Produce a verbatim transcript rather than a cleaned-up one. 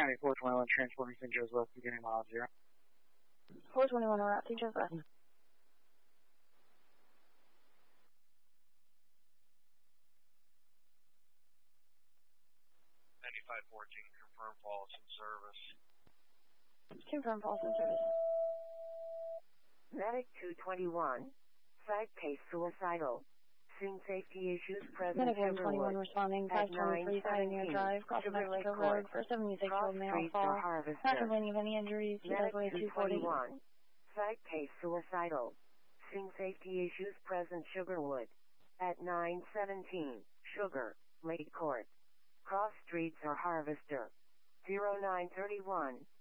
County four twenty-one, transporting Saint Joe's West, beginning mile zero. four twenty-one, we're at Saint Joe's West. ninety-five fourteen, confirm false in service. Confirm false in service. Medic two twenty-one, side pace suicidal. Sing safety issues present. Medic one twenty-one responding, five twenty-three Pioneer Drive, cross Mexico Road for seventy-six-year-old male fall. Not complaining of any injuries. Medic two forty. Side pace suicidal. Sing safety issues present Sugarwood. At nine seventeen, Sugar, Lake Court. Cross streets or Harvester. zero nine thirty-one,